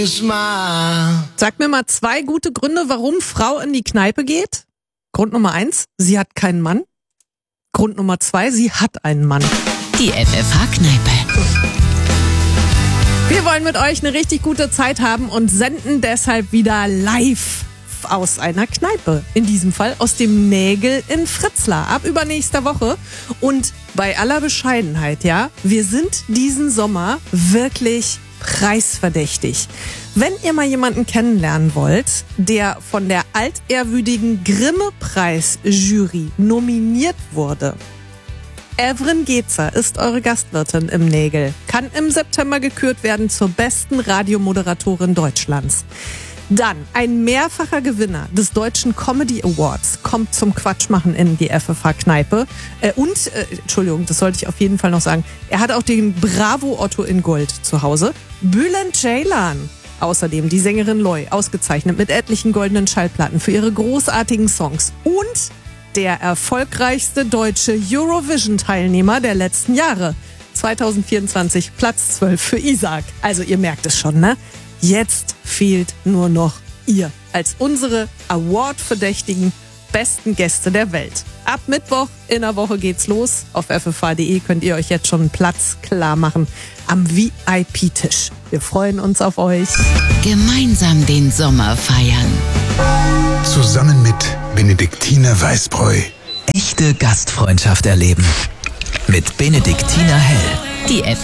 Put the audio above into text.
Sag mir mal 2 gute Gründe, warum Frau in die Kneipe geht. Grund Nummer 1, sie hat keinen Mann. Grund Nummer 2, sie hat einen Mann. Die FFH-Kneipe. Wir wollen mit euch eine richtig gute Zeit haben und senden deshalb wieder live aus einer Kneipe. In diesem Fall aus dem Nägel in Fritzlar. Ab übernächster Woche. Und bei aller Bescheidenheit, ja, wir sind diesen Sommer wirklich preisverdächtig. Wenn ihr mal jemanden kennenlernen wollt, der von der altehrwürdigen Grimme-Preis-Jury nominiert wurde, Evren Gezer ist eure Gastwirtin im Nägel, kann im September gekürt werden zur besten Radiomoderatorin Deutschlands. Dann ein mehrfacher Gewinner des Deutschen Comedy Awards kommt zum Quatschmachen in die FFH-Kneipe. Entschuldigung, das sollte ich auf jeden Fall noch sagen, er hat auch den Bravo Otto in Gold zu Hause. Bülent Ceylan, außerdem die Sängerin Loy, ausgezeichnet mit etlichen goldenen Schallplatten für ihre großartigen Songs. Und der erfolgreichste deutsche Eurovision-Teilnehmer der letzten Jahre. 2024 Platz 12 für Isaac. Also ihr merkt es schon, ne? Jetzt fehlt nur noch ihr als unsere Award-verdächtigen besten Gäste der Welt. Ab Mittwoch in der Woche geht's los. Auf ffh.de könnt ihr euch jetzt schon einen Platz klar machen am VIP-Tisch. Wir freuen uns auf euch. Gemeinsam den Sommer feiern. Zusammen mit Benediktiner Weißbräu. Echte Gastfreundschaft erleben. Mit Benediktiner Hell. Die